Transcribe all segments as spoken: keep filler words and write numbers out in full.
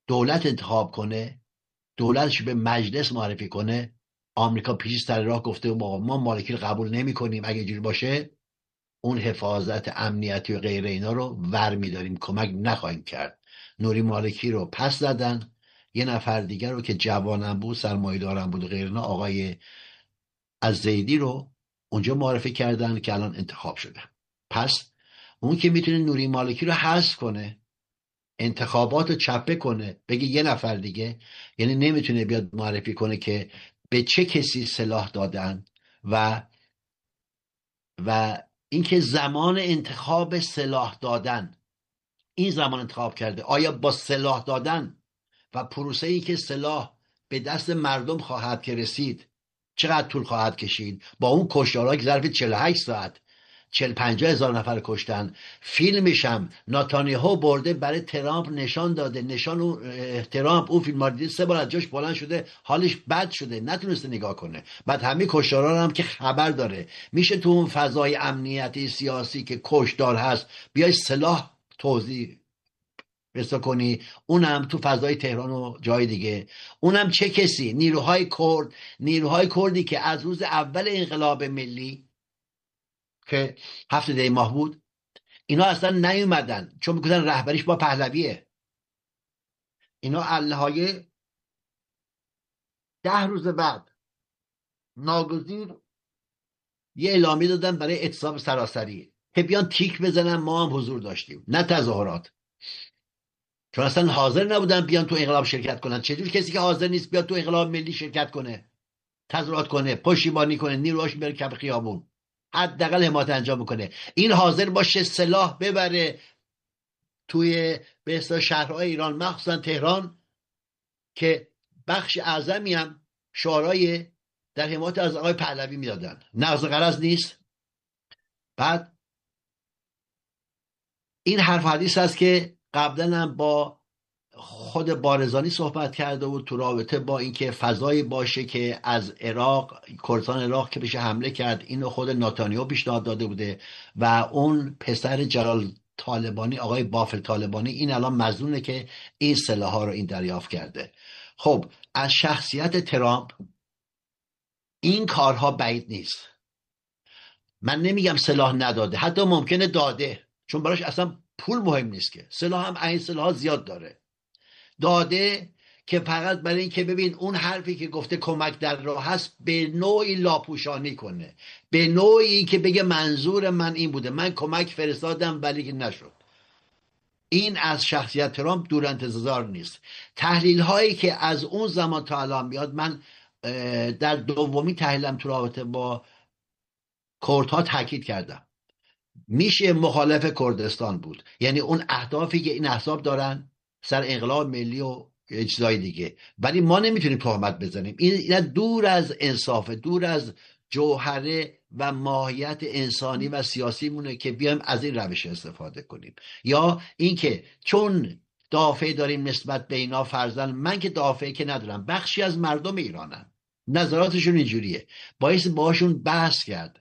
دولت انتخاب کنه، دولتش به مجلس معرفی کنه. آمریکا پیش سر راه گفته ما ما مالکی رو قبول نمی کنیم، اگه اینجوری باشه اون حفاظت امنیتی و غیر اینا رو ور میداریم، کمک نخواهیم کرد. نوری مالکی رو پس زدن، یه نفر دیگر رو که جوانم بود، سرمایه دارم بود و غیر اینا، آقای از زیدی رو اونجا معرفی کردن که الان انتخاب شده. پس اون که میتونه نوری مالکی رو حذف کنه، انتخابات رو چپه کنه، بگه یه نفر دیگه، یعنی نمیتونه بیاد معرفی کنه که به چه کسی سلاح دادن و و اینکه زمان انتخاب سلاح دادن، این زمان انتخاب کرده، آیا با سلاح دادن و پروسه ای که سلاح به دست مردم خواهد که رسید چقدر طول خواهد کشید، با اون کشتارها که ظرف چهل و هشت ساعت چهل پنجاه هزار نفر کشتن. فیلمش هم ناتانیاهو برده برای ترامپ نشان داده، نشان اون ترامپ اون فیلم رو دید، سه بار از جاش بلند شده، حالش بد شده، نتونسته نگاه کنه. بعد همه کشتارها رو هم که خبر داره. میشه تو اون فضای امنیتی سیاسی که کشتار هست بیای سلاح توزیع بسا کنی؟ اونم تو فضای تهران و جای دیگه. اونم چه کسی؟ نیروهای کرد، نیروهای کردی که از روز اول انقلاب ملی که هفت دی ماه بود، اینا اصلا نیومدن چون میگفتن رهبریش با پهلویه. اینا اللهای ده روز بعد ناگزیر یه اعلامی دادن برای اعتصاب سراسری که بیان تیک بزنن. ما هم حضور داشتیم، نه تظاهرات، چون اصلا حاضر نبودن بیان تو انقلاب شرکت کنن. چجور کسی که حاضر نیست بیاد تو انقلاب ملی شرکت کنه، تظاهرات کنه، پشتیبانی کنه، نیروهاش بره کف خیابون، حداقل حمایت انجام میکنه؟ این حاضر باشه سلاح ببره توی به اصطلاح شهرهای ایران، مخصوصا تهران که بخش اعظمی هم شعارهای در حمایت از آقای پهلوی میدادن، نقض غرض نیست؟ بعد این حرف حدیث است که قبلا هم با خود بارزانی صحبت کرده بود تو رابطه با اینکه فضایی باشه که از عراق، کردستان عراق که بشه حمله کرد، اینو خود ناتانیاهو پیشنهاد داده بوده و اون پسر جلال طالبانی، آقای بافل طالبانی، این الان مظنونه که این سلاح ها رو این دریافت کرده. خب از شخصیت ترامپ این کارها بعید نیست. من نمیگم سلاح نداده، حتی ممکنه داده، چون براش اصلا پول مهم نیست که، سلاح هم این سلاح ها زیاد داره، داده که فقط برای این که ببین اون حرفی که گفته کمک در راه هست به نوعی لاپوشانی کنه، به نوعی که بگه منظور من این بوده، من کمک فرستادم ولی که نشد. این از شخصیت ترامپ دور انتظار نیست. تحلیل هایی که از اون زمان تا الان میاد، من در دومی تحلیلم تو رابطه با کردها تاکید کردم، میشه مخالف کردستان بود، یعنی اون اهدافی که این احزاب دارن سر انقلاب ملی و چیزای دیگه، ولی ما نمیتونیم تهمت بزنیم. این دور از انصاف، دور از جوهره و ماهیت انسانی و سیاسی مونه که بیایم از این روش استفاده کنیم. یا اینکه چون دافع داریم نسبت به اینا، فرضاً من که دافعی که ندارم، بخشی از مردم ایرانن، نظراتشون اینجوریه، باعث باشون بحث کرد،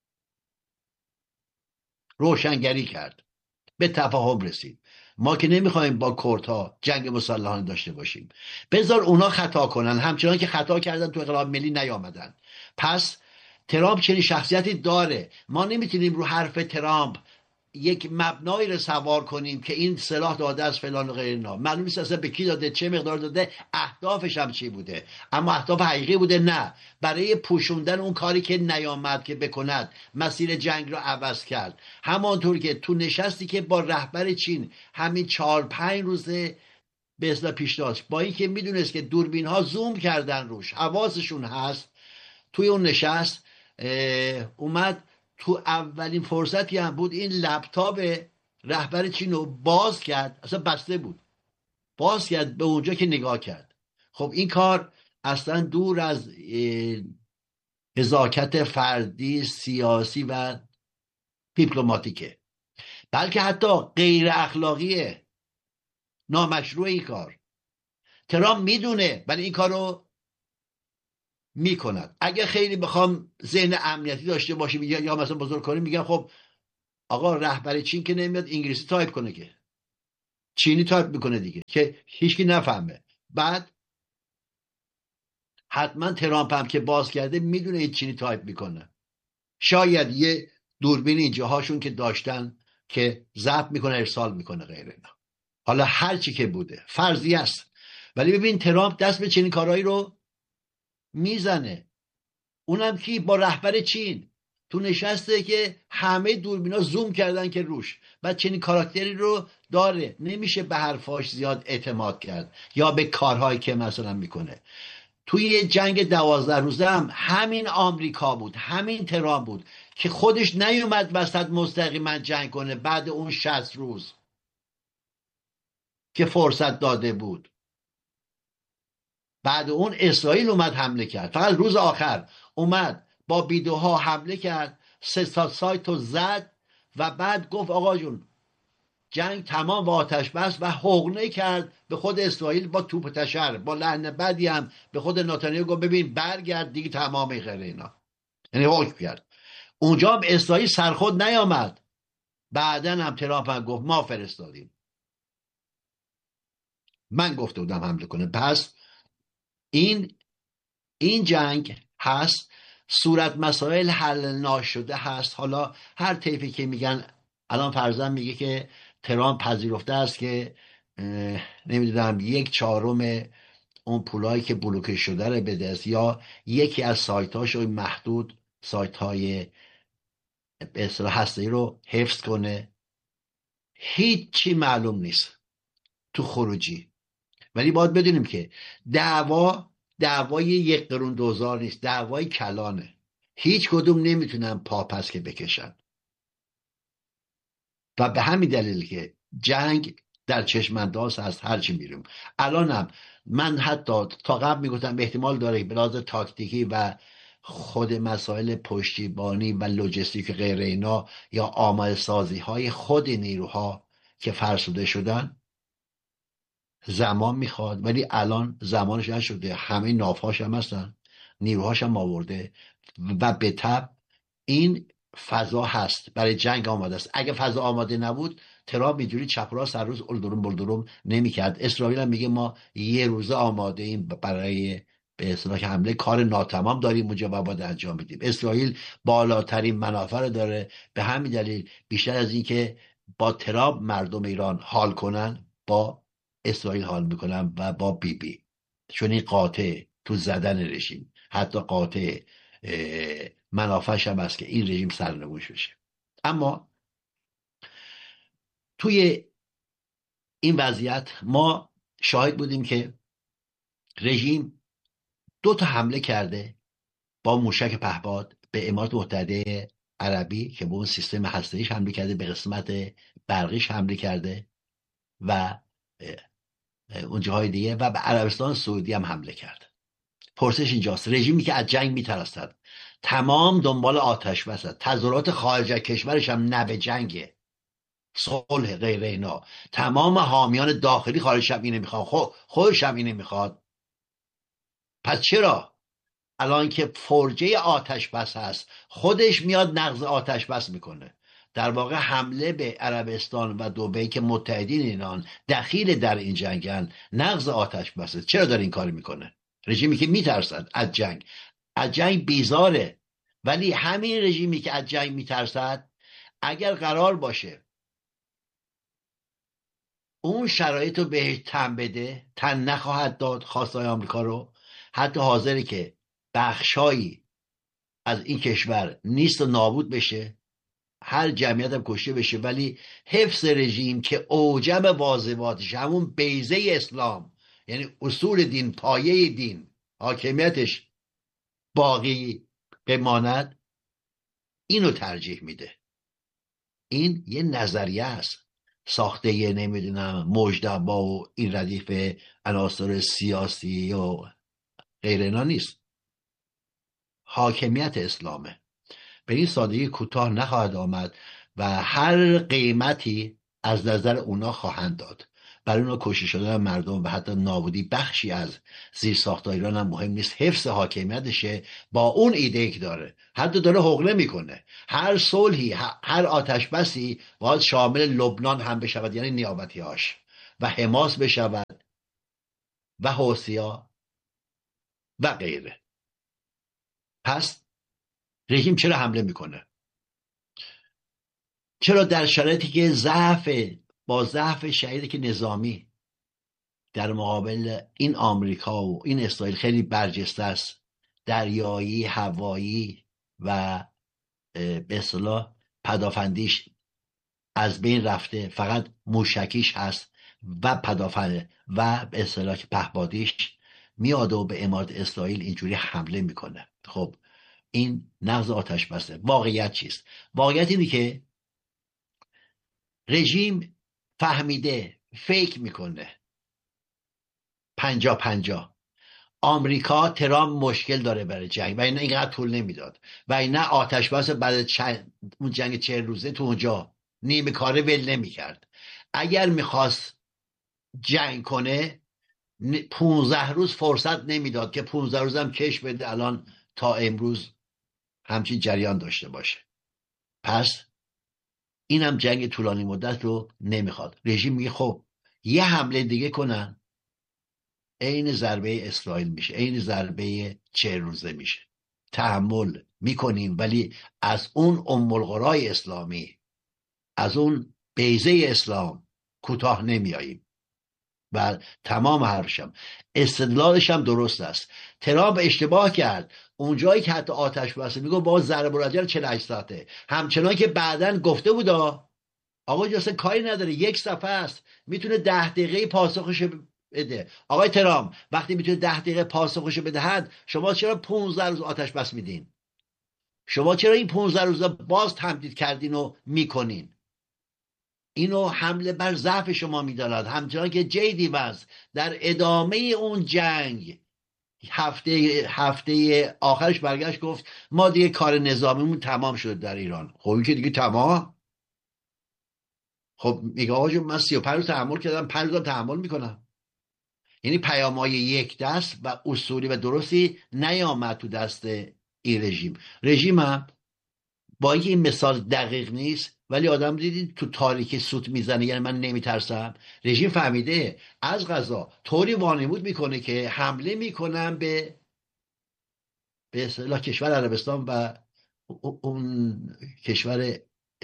روشنگری کرد، به تفاهم رسید. ما که نمیخوایم با کردها جنگ مسلحانه داشته باشیم. بذار اونا خطا کنن، همچنان که خطا کردن تو انقلاب ملی نیامدن. پس ترامپ چنین شخصیتی داره. ما نمیتونیم رو حرف ترامپ یک مبنایی رو سوار کنیم که این سلاح داده از فلان و غیر اینا. معلوم نیست اصلا به کی داده، چه مقدار داده، اهدافش هم چی بوده. اما اهداف حقیقی بوده؟ نه، برای پوشوندن اون کاری که نیامد که بکند، مسیر جنگ رو عوض کرد. همانطور که تو نشستی که با رهبر چین همین چهار پنج روزه به اصطلاح پیش داشت، با اینکه میدونست که دوربین ها زوم کردن روش، حواسشون هست، توی اون نشست اومد تو اولین فرصتی هم بود این لپتاپ رهبر چین رو باز کرد، اصلا بسته بود، باز کرد به اونجا که نگاه کرد. خب این کار اصلا دور از نزاکت فردی، سیاسی و دیپلماتیکه، بلکه حتی غیر اخلاقیه، نامشروع. این کار ترامپ میدونه ولی این کار رو میکند. اگه خیلی بخوام ذهن امنیتی داشته باشه یا مثلا بزرگ کنیم، میگم خب آقا رهبر چین که نمیاد انگلیسی تایپ کنه که، چینی تایپ میکنه دیگه که هیچکی نفهمه. بعد حتما ترامپ هم که باز کرده میدونه این چینی تایپ میکنه. شاید یه دوربین اینجا هاشون که داشتن که ضبط میکنه ارسال میکنه غیره. حالا هر چی که بوده فرضی است، ولی ببین ترامپ دست به چنین کارهایی رو میزنه. اونم کی؟ با رهبر چین تو نشسته که همه دوربینا زوم کردن که روش. بعد چنین کاراکتری رو داره، نمیشه به حرفاش زیاد اعتماد کرد یا به کارهایی که مثلا میکنه. توی جنگ دوازده روزه هم همین آمریکا بود، همین ترامپ بود که خودش نیومد وسط مستقیما جنگ کنه بعد اون شصت روز که فرصت داده بود. بعد اون اسرائیل اومد حمله کرد، فقط روز آخر اومد با بیدوها حمله کرد، سه تا سایت رو زد و بعد گفت آقا جون جنگ تمام و آتش بس و حقنه کرد به خود اسرائیل با توپ تشر، با لحن بدی هم به خود نتانیاهو گفت ببین برگرد دیگه تمام خیر اینا، یعنی حکم کرد. اونجا هم اسرائیل سرخود نیامد. بعدا هم ترامپ هم گفت ما فرستادیم، من گفته بودم حمله کنه. پس این این جنگ هست، صورت مسائل حل ناشده هست. حالا هر طیفی که میگن، الان فرضاً میگه که ترامپ پذیرفته است که نمیدونم یک چهارم اون پولایی که بلوکه شده رو بده است، یا یکی از سایتاش رو محدود، سایت های به اصطلاح هسته‌ای رو حفظ کنه. هیچی معلوم نیست تو خروجی، ولی باید بدونیم که دعوا دعوای یک قرون دوزار نیست، دعوای کلانه. هیچ کدوم نمیتونن پاپس که بکشن و به همین دلیل که جنگ در چشمانداز هست. هرچی میریم الانم من حتی تا قبل میگفتم احتمال داره به لحاظ تاکتیکی و خود مسائل پشتیبانی و لوجستیک غیر اینا یا آماده سازی های خود نیروها که فرسوده شدن زمان میخواد، ولی الان زمانش نشده. همه نافهاش هم هستن، نیروهاش هم آورده و به تبع این فضا هست برای جنگ آماده است. اگه فضا آماده نبود ترامپ اینجوری چپ راست هر روز الدروم بلدروم نمیکرد. اسرائیل هم میگه ما یه روزه آماده ایم برای به اصطلاح حمله، کار ناتمام داریم اونجا و باید انجام بدیم. اسرائیل بالاترین منافع رو داره، به همین دلیل بیشتر از این که با ترامپ مردم ایران حال کنن با اسرائیل حال میکنن و با بی بی، چون این قاطع تو زدن رژیم، حتی قاطع منافعش هم است که این رژیم سرنگوش بشه. اما توی این وضعیت ما شاهد بودیم که رژیم دو تا حمله کرده با موشک پهپاد به امارات متحده عربی که به اون سیستم هسته‌ایش حمله کرده، به قسمت برقیش حمله کرده و اون جاهای دیگه، و به عربستان سعودی هم حمله کرده. پرسش اینجاست، رژیمی که از جنگ میترسد، تمام دنبال آتش بس است، تظاهرات خارج از کشورش هم نه به جنگه، صلح غیر اینا، تمام حامیان داخلی خارج هم اینه میخواد، خود خودش هم اینه میخواد. پس چرا الان که فرجه آتش بس هست خودش میاد نقض آتش بس میکنه؟ در واقع حمله به عربستان و دبی که متحدین اینان دخیل در این جنگن، نقض آتش بسه. چرا داره این کار میکنه؟ رژیمی که میترسد از جنگ، از جنگ بیزاره، ولی همین رژیمی که از جنگ میترسد اگر قرار باشه اون شرایط رو بهش تن بده، تن نخواهد داد خواستای آمریکا رو. حتی حاضره که بخشایی از این کشور نیست و نابود بشه، هر جمعیت هم کشته بشه، ولی حفظ رژیم که اوجب واظباتش همون بیضه اسلام، یعنی اصول دین، پایه دین، حاکمیتش باقی بماند، اینو ترجیح میده. این یه نظریه است، ساخته یه نمیدونم مجتبی و این ردیف عناصر سیاسی و غیر اینا نیست، حاکمیت اسلامه. به این سادگی کوتاه نخواهد آمد و هر قیمتی از نظر اونا خواهند داد. برای اونا کشته شدن مردم و حتی نابودی بخشی از زیر ساخت ایران هم مهم نیست، حفظ حاکمیتشه با اون ایده که داره. حتی داره حقله میکنه هر صلحی، هر آتش بسی باید شامل لبنان هم بشود، یعنی نیابتی هاش. و حماس بشود و حوثی‌ها و غیره. پس رژیم چرا حمله میکنه؟ چرا در شرایطی که ضعف با ضعف شدیدی که نظامی در مقابل این آمریکا و این اسرائیل خیلی برجسته است، دریایی، هوایی و به اصطلاح پدافندیش از بین رفته، فقط موشکیش هست و پدافند و به اصطلاح پهپادیش میاد و به امارات اسرائیل اینجوری حمله میکنه. خب این نقض آتش بسه. واقعیت چیست؟ واقعیت اینه که رژیم فهمیده، فکر میکنه پنجا پنجا آمریکا ترامپ مشکل داره برای جنگ و اینا اینقدر طول نمیداد و اینا آتش بس بعد چند اون جنگ چهل روزه تو اونجا نیمه کاره ول نمیکرد. اگر میخواست جنگ کنه پونزده روز فرصت نمیداد که پونزده روز هم کش بده الان تا امروز همچین جریان داشته باشه. پس اینم جنگ طولانی مدت رو نمیخواد. رژیم میگه خب یه حمله دیگه کنن، عین ضربه اسرائیل میشه، عین ضربه چهل روزه میشه. تحمل میکنیم ولی از اون ام القرای اسلامی، از اون بیضه اسلام کوتاه نمیاییم. و تمام حرفشم استدلالش هم درست است. ترامپ اشتباه کرد اونجایی که حتی آتش بسته میگه با ضرب الرجل چهل و هشت ساعته، همچنان که بعدن گفته بود آقا جاسه کاری نداره، یک صفحه است، میتونه ده دقیقه پاسخش بده. آقای ترامپ وقتی میتونه ده دقیقه پاسخش بدهد، شما چرا پونزده روز آتش بس میدین؟ شما چرا این پونزده روز باز تمدید کردین و میکنین؟ اینو حمله بر ضعف شما میداند. همچنان که جیدی وز در ادامه اون جنگ هفته هفته آخرش برگشت گفت ما دیگه کار نظامیمون تمام شد در ایران. خب که دیگه تمام. خب میگه آقا جون من سی و پنج روز تحمل کردم، پنج روز تحمل میکنم. یعنی پیام‌های یک دست و اصولی و درستی نیامد تو دست این رژیم. رژیم هم با اینکه این مثال دقیق نیست ولی آدم دیدید تو تاریکی سوت میزنه، یعنی من نمیترسم. رژیم فهمیده از قضا طوری وانمود میکنه که حمله میکنم به به اصطلاح کشور عربستان و اون کشور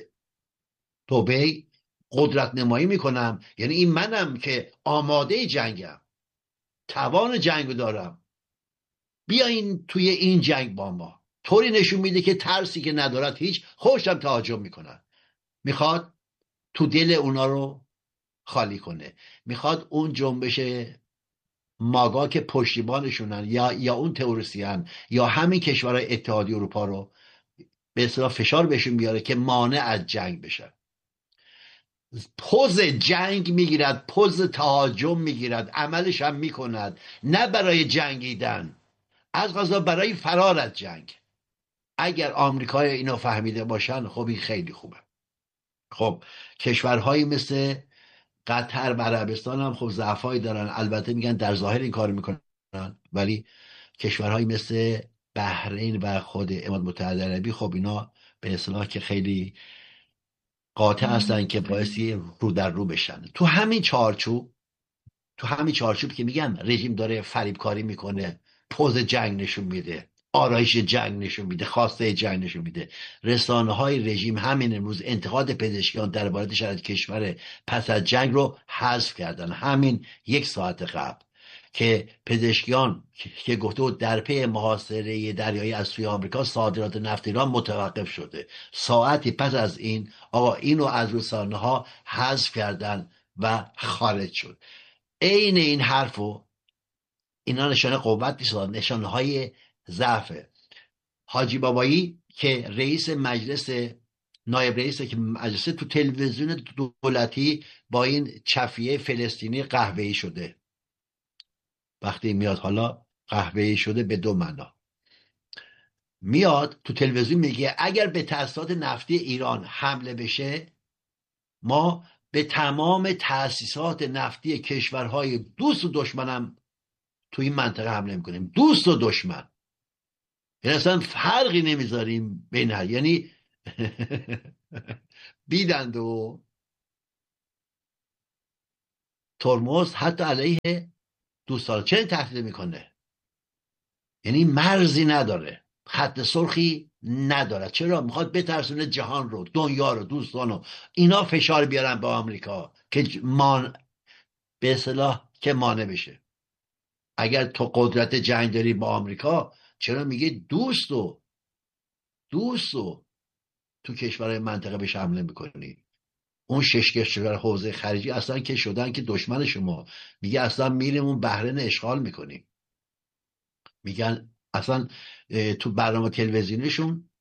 دبی قدرت نمایی میکنم، یعنی این منم که آماده جنگم، توان جنگ دارم، بیاین توی این جنگ با ما. طوری نشون میده که ترسی که ندارد هیچ، خوشم تهاجم میکنن. میخواد تو دل اونا رو خالی کنه، میخواد اون جنبش ماگا که پشتیبانشونن یا یا اون تروریستیان یا همین کشورهای اتحادیه اروپا رو به اصطلاح فشار بهشون بیاره که مانع از جنگ بشن. پوز جنگ میگیرد، پوز تهاجم میگیرد، عملش هم میکند، نه برای جنگیدن، از قضا برای فرار از جنگ. اگر آمریکای اینو فهمیده باشن خب این خیلی خوبه. خب کشورهایی مثل قطر و عربستان هم خب ضعفایی دارن، البته میگن در ظاهر این کار میکنن، ولی کشورهایی مثل بحرین و خود امارات متحده عربی خب اینا به اصطلاح که خیلی قاطع هستن که بایستی رو در رو بشن. تو همین چارچوب تو همین چارچوب که میگم رژیم داره فریبکاری میکنه، پوز جنگ نشون میده، آرایش جنگ نشون میده، خواسته جنگ نشون میده. رسانه های رژیم همین امروز انتقاد پزشکیان درباره شرایط کشور پس از جنگ رو حذف کردن. همین یک ساعت قبل که پزشکیان که گفته بود در پی محاصره دریایی از سوی آمریکا صادرات نفت ایران متوقف شده، ساعتی پس از این آقا اینو از رسانه ها حذف کردن و خارج شد. عین این حرفو اینا نشانه قوت نیست، نشانه های ضعفه. حاجی بابایی که رئیس مجلس نایب رئیس که مجلس تو تلویزیون دولتی با این چفیه فلسطینی قهوه‌ای شده. وقتی میاد حالا قهوه‌ای شده به دو معنا، میاد تو تلویزیون میگه اگر به تأسیسات نفتی ایران حمله بشه ما به تمام تأسیسات نفتی کشورهای دوست و دشمنم تو این منطقه حمله میکنیم. دوست و دشمن، یعنی اصلا فرقی نمیذاریم بین هر، یعنی بیدند و ترمز حتی علیه دوستان چه تهدید میکنه؟ یعنی مرزی نداره، خط سرخی نداره. چرا؟ میخواد بترسونه جهان رو، دنیا رو، دوستان رو، اینا فشار بیارن به آمریکا که مان به اصطلاح که مانع بشه. اگر تو قدرت جنگ داری با آمریکا، چرا میگه دوست و دوست و تو کشورهای منطقه بهش حمله میکنی؟ اون شش کشور حوزه خلیجی اصلا که شدن که دشمن شما. میگه اصلا میریم اون بحرین اشغال میکنیم. میگن اصلا تو برنامه تلویزیونیشون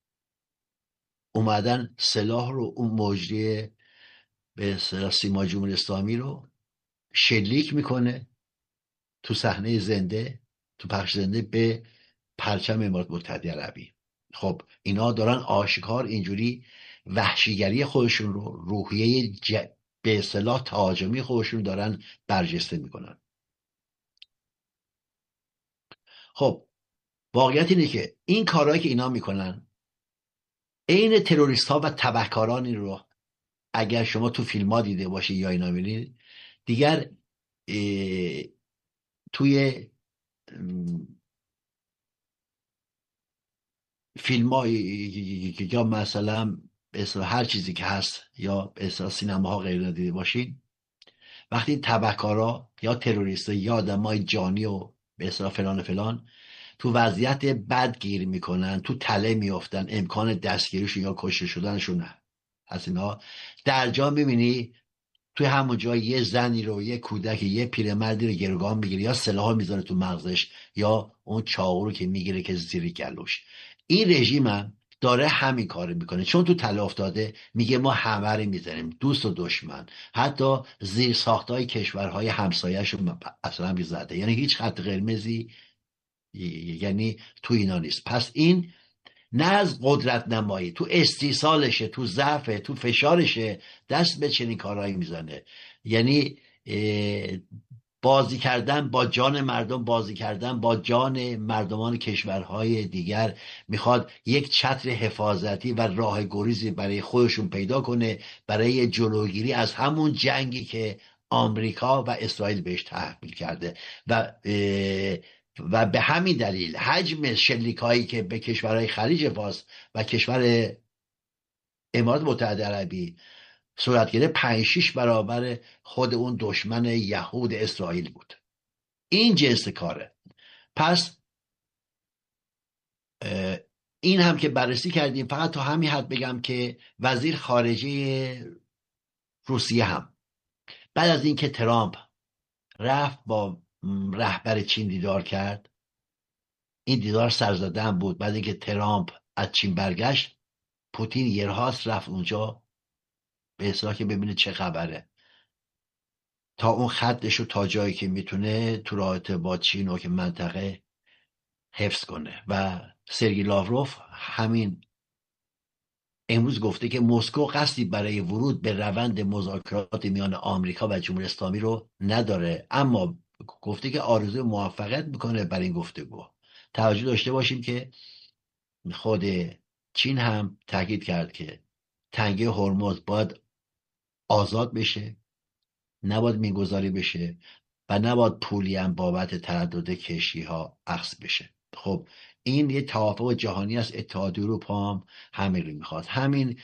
اومدن سلاح رو، اون مجری به اصطلاح سیما جمهوری اسلامی رو شلیک میکنه تو صحنه زنده، تو پخش زنده به پرچم امارات متحده عربی. خب اینا دارن آشکار اینجوری وحشیگری خودشون رو، روحیه ج... به اصطلاح تهاجمی خودشون دارن برجسته میکنن. خب واقعیت اینه که این کارهایی که اینا میکنن، عین تروریست ها و تبهکارانی رو اگر شما تو فیلم ها دیده باشی یا اینا ببینید، دیگر توی فیلم ها یا مثلا هر چیزی که هست یا اصلا سینما ها غیر دیده باشین، وقتی این تبهکارا یا تروریست یا آدمای جانی و به اصطلاح فلان فلان تو وضعیت بد گیر میکنن، تو تله میافتن، امکان دستگیریشون یا کشته شدنشون هست، اینا در جا میبینی توی همون جا یه زنی رو، یه کودکی، یه پیرمردی رو گروگان میگیره، یا سلاح میذاره تو مغزش، یا اون چاقو رو که میگیره که زیر گلوش. این رژیم هم داره همین کار میکنه، چون تو تله افتاده میگه ما همه رو میزنیم، دوست و دشمن، حتی زیر ساختای کشورهای همسایه‌اش رو اصلا میزده. یعنی هیچ خط قرمزی یعنی تو اینا نیست. پس این نه از قدرت نمایی، تو استیصالشه، تو ضعفه، تو فشارشه، دست به چنین کارهایی میزنه. یعنی بازی کردن با جان مردم، بازی کردن با جان مردمان کشورهای دیگر، میخواد یک چتر حفاظتی و راه گریزی برای خودشون پیدا کنه برای جلوگیری از همون جنگی که آمریکا و اسرائیل بهش تحمیل کرده. و و به همین دلیل حجم شلیکایی که به کشورهای خلیج فارس و کشور امارات متحده عربی صورت گرفت پنج شیش برابر خود اون دشمن یهود اسرائیل بود. این جنس کاره. پس این هم که بررسی کردیم. فقط تا همین حد بگم که وزیر خارجه روسیه هم بعد از اینکه ترامپ رفت با رهبر چین دیدار کرد، این دیدار سرزده هم بود. بعد اینکه ترامپ از چین برگشت، پوتین یه راست رفت اونجا به اصطلاح که ببینه چه خبره، تا اون خطش رو تا جایی که میتونه تو رابطه با چین و که منطقه حفظ کنه. و سرگی لاوروف همین امروز گفته که مسکو قصدی برای ورود به روند مذاکرات میان آمریکا و جمهوری اسلامی رو نداره، اما گفته که آرزوی موفقیت میکنه برای این گفتگو. توجه داشته باشیم که خود چین هم تاکید کرد که تنگه هرمز باید آزاد بشه، نباید میگذاری بشه و نباید پولی هم بابت تردد کشتی ها اخذ بشه. خب این یه توافق جهانی است. اتحادیه اروپا هم همین رو میخواد. همین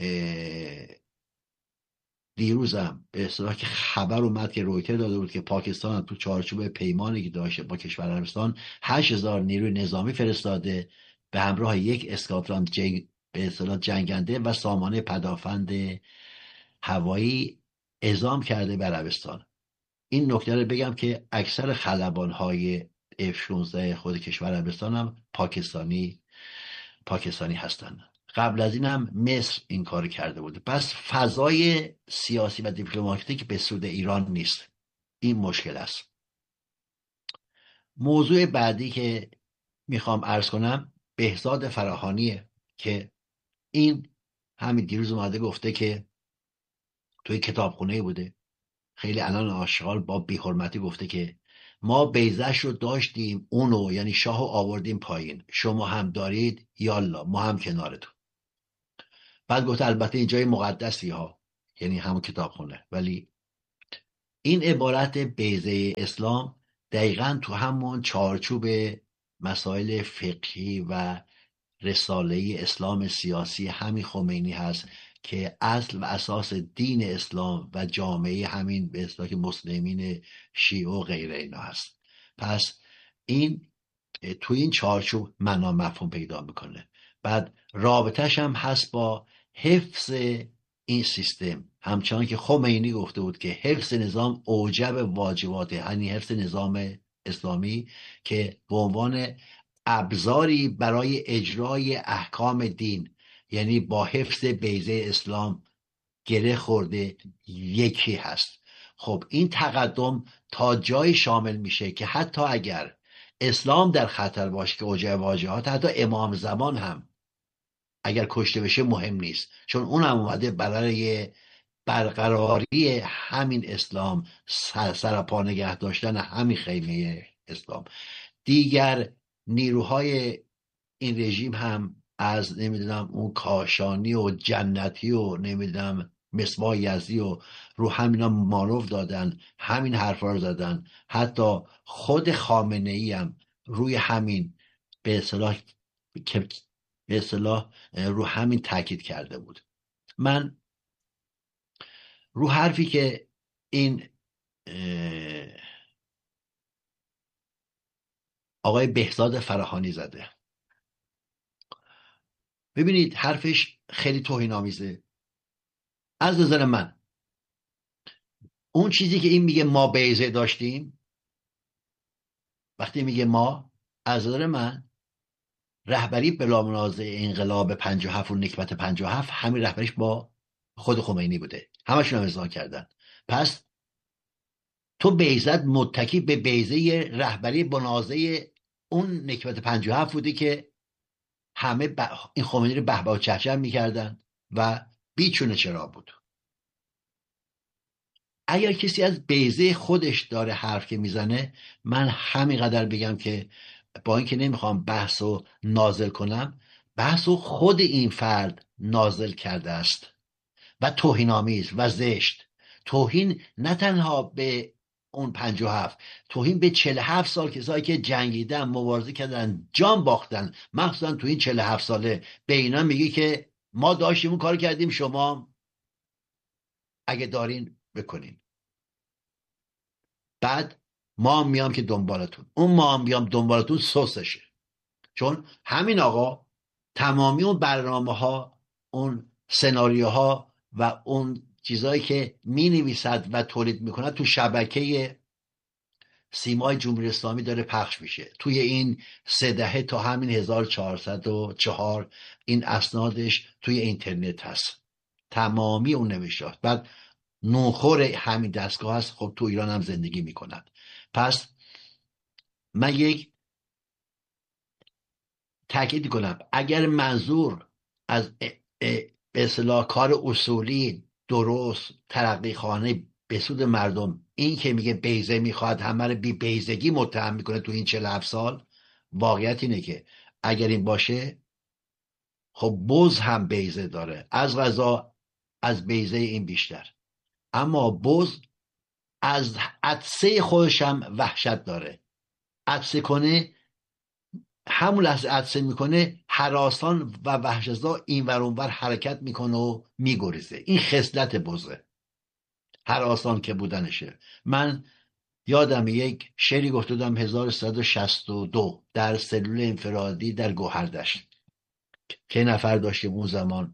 دیروزم به اصطلاح که خبر اومد که رویتر داده بود که پاکستان هم تو چارچوب پیمانی که داشته با کشور عربستان هشت هزار نیروی نظامی فرستاده به همراه یک اسکادران جنگ به اصطلاح جنگنده و سامانه پدافند هوایی اعزام کرده به عربستان. این نکته رو بگم که اکثر خلبان‌های اف شانزده خود کشور عربستان هم پاکستانی پاکستانی هستن. قبل از این هم مصر این کار کرده بوده. پس فضای سیاسی و دیپلماتیک به سود ایران نیست. این مشکل است. موضوع بعدی که میخوام عرض کنم بهزاد فراهانیه که این همین دیروز اومده گفته که توی کتابخونه بوده، خیلی الان آشغال با بی‌حرمتی گفته که ما بیزش رو داشتیم، اونو یعنی شاهو آوردیم پایین، شما هم دارید یالا ما هم کنارتون. بعد گفته البته این جای مقدسی ها، یعنی همون کتابخونه، ولی این عبارت بیضه اسلام دقیقا تو همون چارچوب مسائل فقهی و رساله اسلام سیاسی همین خمینی هست که اصل و اساس دین اسلام و جامعه همین به اصطلاح مسلمین شیعه و غیره اینا هست. پس این تو این چارچوب معنا مفهوم پیدا میکنه. بعد رابطش هم هست با حفظ این سیستم، همچنان که خمینی گفته بود که حفظ نظام اوجب واجبات، یعنی حفظ نظام اسلامی که به عنوان ابزاری برای اجرای احکام دین، یعنی با حفظ بیضه اسلام گره خورده یکی هست. خب این تقدم تا جای شامل میشه که حتی اگر اسلام در خطر باشه که اوجب واجبات، حتی امام زمان هم اگر کشته بشه مهم نیست، چون اون هم اومده برای برقراری همین اسلام، سر سرپا نگه داشتن همین خیمه اسلام. دیگر نیروهای این رژیم هم از نمیدونم اون کاشانی و جنتی و نمیدونم مصباح یزدی و رو همینا مانور دادن، همین حرفا رو زدن. حتی خود خامنه ای هم روی همین به اصطلاح به اصطلاح رو همین تاکید کرده بود. من رو حرفی که این آقای بهزاد فراهانی زده، ببینید حرفش خیلی توهین‌آمیزه. از نظر من اون چیزی که این میگه ما بیضه داشتیم، وقتی میگه ما، از نظر من رهبری بلا منازع انقلاب پنجاه و هفت و نکبت پنجاه و هفت همین رهبریش با خود خمینی بوده، همشون هم امضا کردن. پس تو بیضت متکی به بیضه رهبری منازع اون نکبت پنجاه و هفت بوده که همه ب... این خمینی رو بهبه و چهچه میکردن و بیچونه چرا بود. اگر کسی از بیضه خودش داره حرف که میزنه، من همینقدر بگم که با اینکه نمیخوام بحث رو نازل کنم، بحث رو خود این فرد نازل کرده است و توهین‌آمیز و زشت. توهین نه تنها به اون پنجاه و هفت، توهین به چهل و هفت سال کسایی که جنگیدن، مبارزه کردن، جان باختن، مخصوصا تو این چهل و هفت ساله. به اینا میگی که ما داشتیم اون کار کردیم، شما اگه دارین بکنین. بعد ما هم میام که دنبالتون، اون ما هم بیام دنبالتون سوسشه. چون همین آقا تمامی اون برنامه ها، اون سناریوها و اون چیزایی که می نویسد و تولید میکند تو شبکه سیمای جمهوری اسلامی داره پخش میشه. توی این سه دهه تا همین هزار و چهارصد و چهار این اسنادش توی اینترنت هست، تمامی اون نوشته‌هاست. بعد نوخور همین دستگاه هست، خب تو ایران هم زندگی میکنند. پس من یک تاکید کنم، اگر منظور از به اصطلاح کار اصولی درست ترقی خانه به سود مردم این که میگه بیضه میخواد همه رو بی بیضگی متهم میکنه تو این چهل و هفت سال، واقعیت اینه که اگر این باشه، خب بز هم بیضه داره، از غذا از بیضه این بیشتر. اما بز از عطسه خودش هم وحشت داره. عطسه کنه، همون لحظه عطسه میکنه، هراسان و وحشتزا این ور اون ور حرکت میکنه و میگریزه. این خصلت بزه، هراسان که بودنشه. من یادم یک شعری گفته بودم هزار و سیصد و شصت و دو در سلول انفرادی در گوهردشت، که نفر داشتیم اون زمان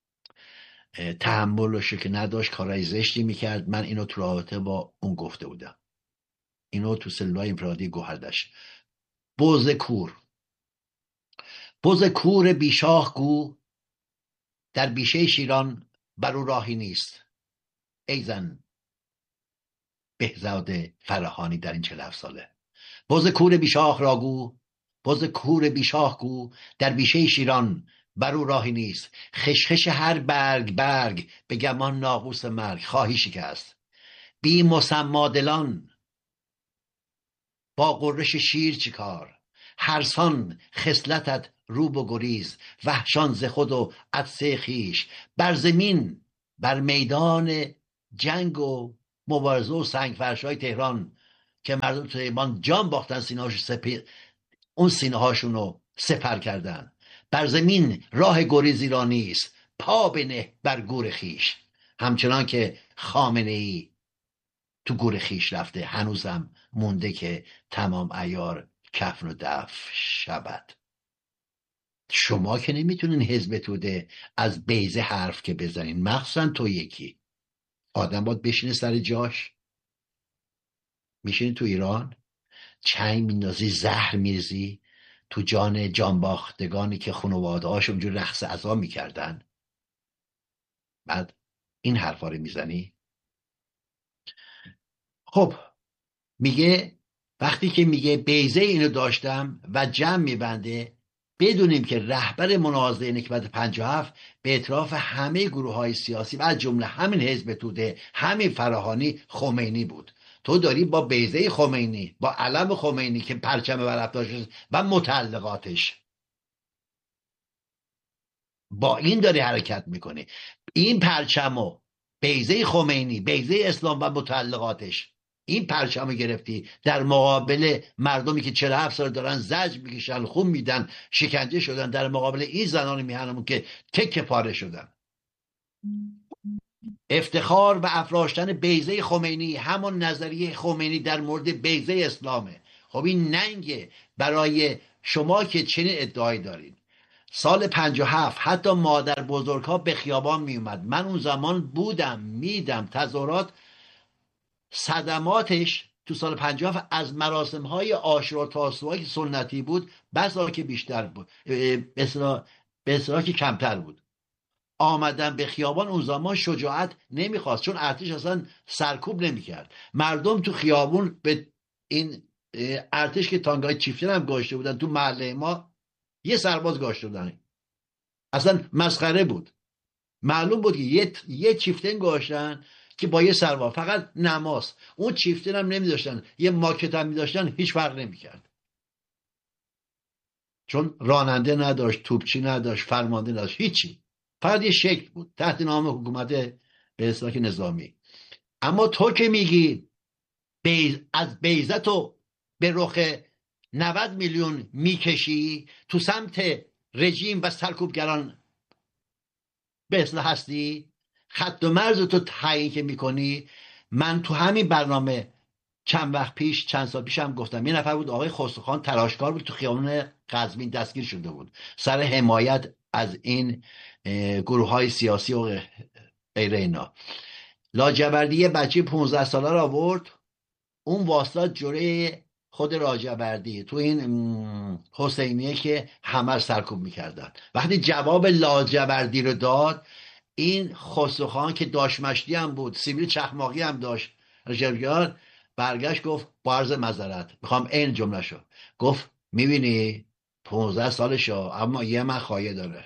تحملش که نداشت، کارهای زشتی میکرد. من اینو تو رابطه با اون گفته بودم، اینو تو سلول انفرادی گوهردشت. بز کور، بز کور بیشاخ گو، در بیشه شیران برو راهی نیست. ای زن بهزاد فراهانی در این چهل و هفت ساله. بز کور بیشاخ راگو، بز کور بیشاخ گو، در بیشه شیران برو راهی نیست. خشخش هر برگ برگ، به گمان ناقوس مرگ خواهی شکست. بی مسمادلان با قررش شیر چیکار؟ هرسان خصلتت رو و گریز، وحشان ز خود و عطسه خیش. بر زمین بر میدان جنگ و مبارزه و سنگفرشای تهران که مردم تهران جان باختن، سینه هاشون سپر، اون سینه هاشون رو سپر کردن. بر زمین راه گریزی را نیست، پا بنه بر گور خیش. همچنان که خامنه ای تو گور خیش رفته، هنوزم مونده که تمام عیار کفن و دف شود. شما که نمیتونین حزب توده از بیزه حرف که بزنین، مخصوصا تو. یکی آدم باید بشینه سر جاش. میشینی تو ایران چنگ میندازی، زهر میریزی تو جان جانباختگانی که خانواده هاش اونجور رقص عزا میکردن، بعد این حرفا رو میزنی. خب میگه وقتی که میگه بیزه اینو داشتم و جمع میبنده، بدونیم که رهبر مناظره نکبت پنجاه و هفت به اطراف همه گروه های سیاسی و از جمله همین حزب توده، همین فراهانی، خمینی بود. تو داری با بیزه خمینی، با علم خمینی که پرچم برافراشته و متعلقاتش، با این داری حرکت میکنی. این پرچم و بیزه خمینی، بیزه اسلام و متعلقاتش، این پرچم گرفتی در مقابل مردمی که چهل و هفت سال دارن زجر میکشن، خون میدن، شکنجه شدن، در مقابل این زنان میهنمون که تکه پاره شدن. افتخار و افراشتن بیضه خمینی همون نظریه خمینی در مورد بیضه اسلامه. خب این ننگه برای شما که چنین ادعایی دارین. سال پنجاه و هفت حتی مادر بزرگ ها به خیابان می اومد. من اون زمان بودم، میدم تظاهرات، صدماتش تو سال پنجاه و هفت از مراسم های عاشورا و تاسوعا که سنتی بود بسا که بیشتر بود، به اصطلاح که کمتر بود. آمدن به خیابان اون زمان شجاعت نمیخواست، چون ارتش اصلا سرکوب نمیکرد. مردم تو خیابون به این ارتش که تانگای چیفتن هم گاشته بودن تو محله ما، یه سرباز گاشته بودن، اصلا مسخره بود. معلوم بود که یه, یه چیفتن گاشتن که با یه سرباز، فقط نماز. اون چیفتن هم نمیداشتن، یه ماکت هم میداشتن، هیچ فرق نمیکرد، چون راننده نداشت، توپچی نداشت، فرمانده نداشت، هیچی، فقط یه شکل بود تحت نام حکومت به اصطلاح نظامی. اما تو که میگی بیز از بیزت رو به رخ نود میلیون میکشی تو سمت رژیم و سرکوبگران به اصطلاح هستی، خط و مرز تو تعیین که میکنی. من تو همین برنامه چند وقت پیش، چند سال پیش هم گفتم، یه نفر بود آقای خسروخان، تلاشکار بود، تو خیابان قزوین دستگیر شده بود سر حمایت از این گروه های سیاسی و غیره اینا. لاجوردی یه بچه پونزده ساله را آورد، اون واسطات جوره خود لاجوردی تو این حسینیه که همه سرکوب میکردن. وقتی جواب لاجوردی رو داد، این خسروخان که داش مشتی هم بود، سیبیل چخماقی هم داشت، رجبیار برگشت گفت با عرض معذرت میخوام این جمله شو، گفت میبینی پونزده سالشو اما یه من خواهی داره.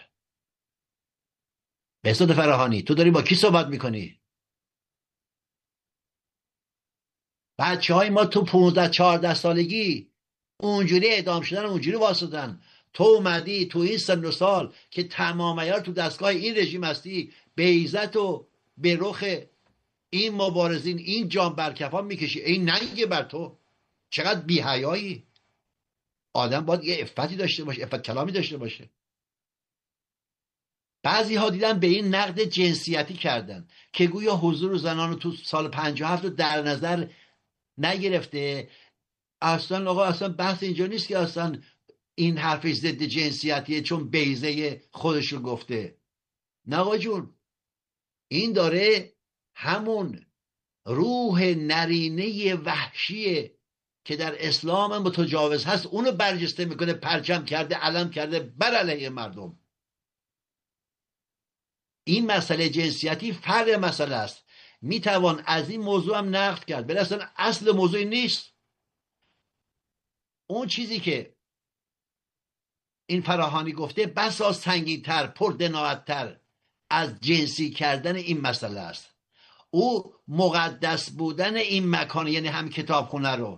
بهزاد فراهانی تو داری با کی صحبت میکنی؟ بچه های ما تو پونزده چهارده سالگی اونجوری اعدام شدن، اونجوری واسدن. تو اومدی تو این سن و سال که تمام عیار تو دستگاه این رژیم هستی، بیزت و به رخ این مبارزین، این جان برکفان میکشی. این ننگه بر تو، چقدر بی‌حیایی. آدم باید یه عفتی داشته باشه، عفت کلامی داشته باشه. بعضی ها دیدن به این نقد جنسیتی کردن که گویا حضور زنان تو سال پنجاه و هفت رو در نظر نگرفته. اصلا آقا اصلا بحث اینجا نیست که اصلا این حرفش ضد جنسیتیه چون بیزه خودش رو گفته. نه آقا جون، این داره همون روح نرینه وحشیه که در اسلام متجاوز هست اونو برجسته میکنه، پرچم کرده، علم کرده بر علیه مردم. این مسئله جنسیتی فرق مسئله است. میتوان از این موضوع هم نقد کرد، ولی اصلا اصل موضوع نیست. اون چیزی که این فراهانی گفته بسا سنگین‌تر، پردناعت‌تر از جنسی کردن این مسئله است. او مقدس بودن این مکان، یعنی هم کتابخونه رو،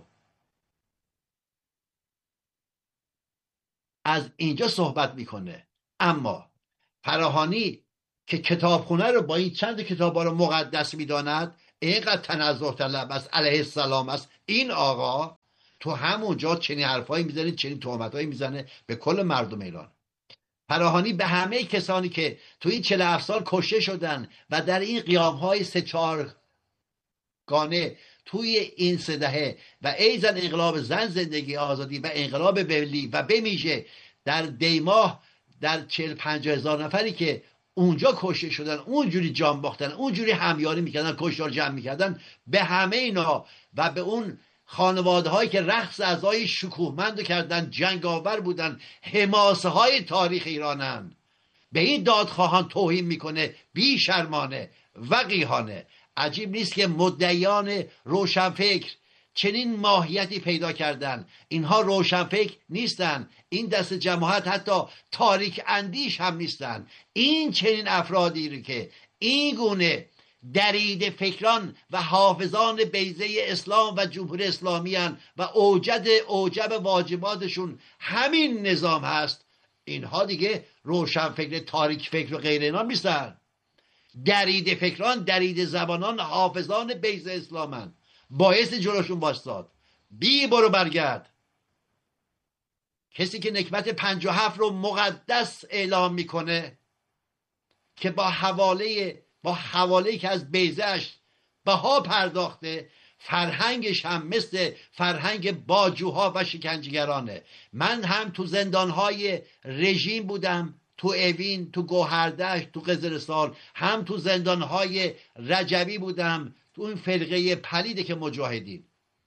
از اینجا صحبت میکنه. اما فراهانی که کتابخونه رو با این چند کتابا رو مقدس میداند، اینقدر تنزه طلب است علیه السلام است این آقا، تو همونجا چنین حرفایی میزنه، چنین تهمتایی میزنه به کل مردم ایران. فراهانی به همه کسانی که تو این چهل و هفت سال کشته شدن و در این قیامهای سه چهار گانه توی این سه دهه و ایزن انقلاب زن زندگی آزادی و انقلاب ملی و بمیشه در دیماه در چهل پنجاه هزار نفری که اونجا کشته شدن، اونجوری جان باختن، اونجوری همیاری میکردن، کشتار جمع میکردن، به همه اینا و به اون خانواده هایی که رقص اعضای شکوهمند کردن، جنگاور بودن، حماسه های تاریخ ایرانن، به این دادخواهان توهین میکنه بی شرمانه وقیحانه. عجیب نیست که مدعیان روشنفکر چنین ماهیتی پیدا کردن. اینها روشنفکر نیستن، این دست جماعت حتی تاریک اندیش هم نیستن. این چنین افرادی رو که این گونه درید فکران و حافظان بیضه اسلام و جمهوری اسلامی هن و اوجد اوجب واجباتشون همین نظام هست، اینها دیگه روشنفکر تاریک فکر و غیر اینا نیستن. درید فکران، درید زبانان، حافظان بیضه اسلامن، باعث جلوشون باشد. بی برو برگرد. کسی که نکبت پنجاه و هفت رو مقدس اعلام میکنه که با حواله با حواله که از بیضه‌اش بها پرداخته، فرهنگش هم مثل فرهنگ باجوها و شکنجهگرانه. من هم تو زندانهای رژیم بودم، تو اوین، تو گوهردشت، تو قزلستان، هم تو زندانهای رجبی بودم، تو این فرقه پلیده که مجاهدین.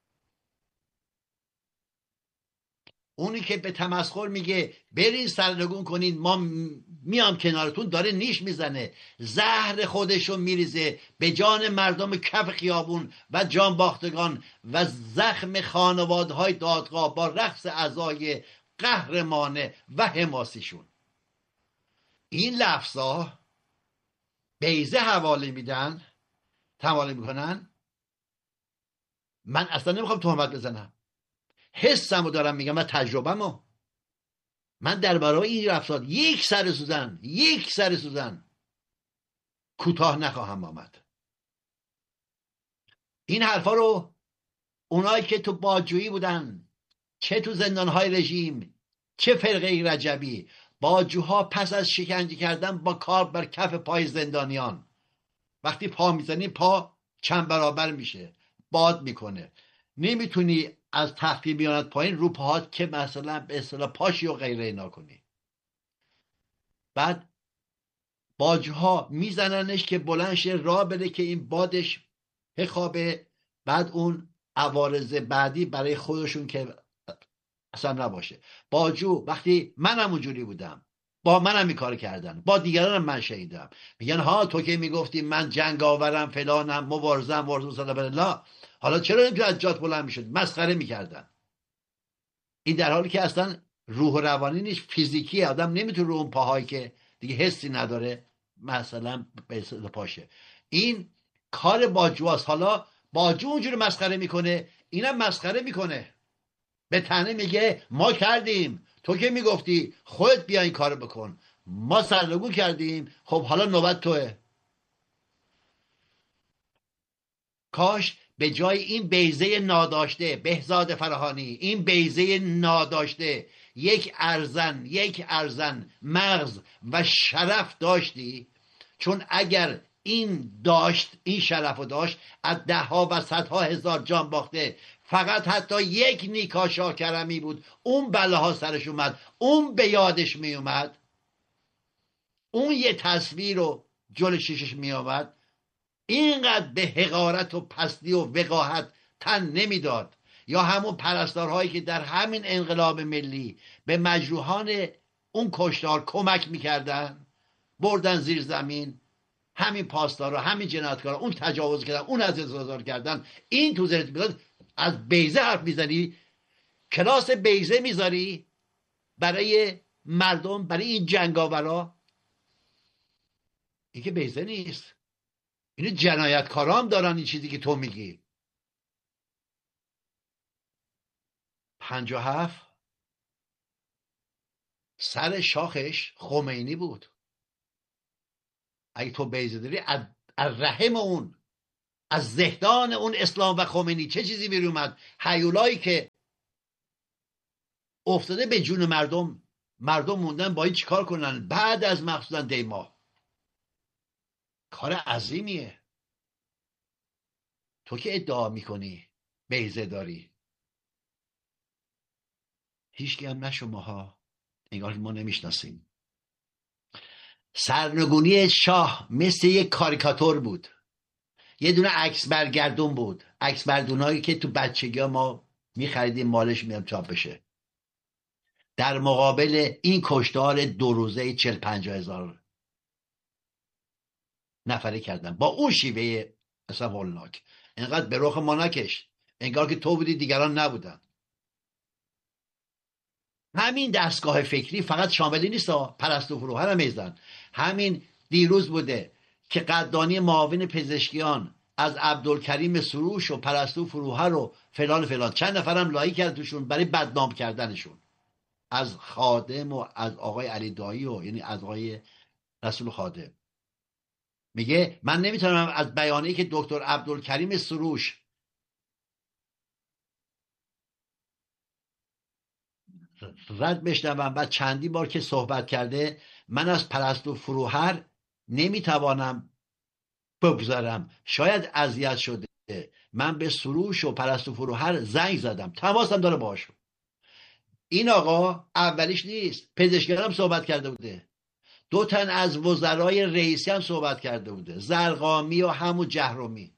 اونی که به تمسخر میگه برین سرنگون کنین ما میام کنارتون، داره نیش میزنه، زهر خودشو میریزه به جان مردم کف خیابون و جان باختگان و زخم خانوادهای دادگاه با رقص اعضای قهرمانه و حماسیشون. این لفظا بیضه حواله میدن، حواله میکنن. من اصلا نمیخوام تهمت بزنم، حسمو دارم میگم و تجربه‌مو. من درباره این رفتار یک سر سوزن یک سر سوزن کوتاه نخواهم آمد. این حرفا رو اونایی که تو بادجویی بودن، چه تو زندانهای رژیم، چه فرقه رجبی، بادجوها پس از شکنجه کردن با کار بر کف پای زندانیان، وقتی پا میزنی پا چند برابر میشه، باد میکنه، نمیتونی از تختی بیاند پایین رو پاهات که مثلا به اصطلاح پاشی و غیره اینا کنی. بعد باجها میزننش که بلند شه راه بره که این بادش بخوابه، بعد اون عوارض بعدی برای خودشون که اصلا نباشه. باجو وقتی منم اونجوری بودم، با منم این کار کردن، با دیگرانم من شهیدم، میگن ها تو که میگفتی من جنگاورم فلانم مبارزم ورزم صلی الله، حالا چرا نمیتونی از جات بلند میشد؟ مسخره میکردن. این در حالی که اصلا روح و روانی نیست، فیزیکی، آدم نمیتونه رو اون پاهایی که دیگه حسی نداره مثلا به پاشه. این کار باجواست. حالا باجو اونجوری مسخره میکنه، اینم مسخره میکنه، به تنه میگه ما کردیم، تو که میگفتی خودت بیا این کارو بکن، ما سرنگون کردیم، خب حالا نوبت توه. کاش به جای این بیضه ناداشته بهزاد فراهانی، این بیضه ناداشته یک ارزن یک ارزن مغز و شرف داشتی. چون اگر این داشت، این شرف رو داشت، از ده ها و صدها هزار جان باخته فقط حتی یک نیکا شاکرمی بود، اون بلاها سرش اومد، اون به یادش می اومد، اون یه تصویر رو جلو شیشش می آمد، اینقدر به حقارت و پستی و وقاحت تن نمیداد. یا همون پرستارهایی که در همین انقلاب ملی به مجروحان اون کشتار کمک میکردن، بردن زیر زمین، همین پاسدارا، همین جنایتکارا، اون تجاوز کردن، اون از ازدار کردن. این تو ذهنت میاد از بیضه حرف میزنی، کلاس بیضه میذاری برای مردم، برای این جنگاورا. این که بیضه نیست، این جنایتکارا هم دارن این چیزی که تو میگی. پنجاه و هفت سر شاخش خمینی بود. اگه تو بیضه داری از رحم اون از ذهنان اون اسلام و خمینی چه چیزی بیرون اومد؟ هیولایی که افتاده به جون مردم، مردم موندن باید چیکار کنن بعد از مخصوصا دی ماه. کار عظیمیه. تو که ادعا میکنی بیضه داری، هیچکی هم نه شماها، انگار ما نمیشناسیم. سرنگونی شاه مثل یک کاریکاتور بود، یه دونه عکس برگردون بود، عکس بردونایی که تو بچگی ها ما میخریدیم مالش میام چاپ بشه، در مقابل این کشتار دو روزه چل پنجاه هزار نفره کردن با اون شیوه اصلا هولناک. اینقدر به رخ ما نکش، انگار که تو بودی دیگران نبودن. همین دستگاه فکری فقط شاملی نیست ها، پرستو فروهر هم میزن. همین دیروز بوده که قدردانی معاون پزشکیان از عبدالکریم سروش و پرستو فروهر و فلان فلان، چند نفرم لایک کرد توشون برای بدنام کردنشون، از خادم و از آقای علی دایی و یعنی از آقای رسول خادم. میگه من نمیتونم از بیانیه‌ای که دکتر عبدالکریم سروش رد بشنوم و چندی بار که صحبت کرده، من از پرستو فروهر نمیتوانم بگذارم، شاید اذیت شده، من به سروش و پرستو فروهر زنگ زدم، تماسم داره باهاشون. این آقا اولیش نیست، پزشکیان هم صحبت کرده بوده، دو تن از وزرای رئیسی هم صحبت کرده بوده، زرقامی و همون جهرومی.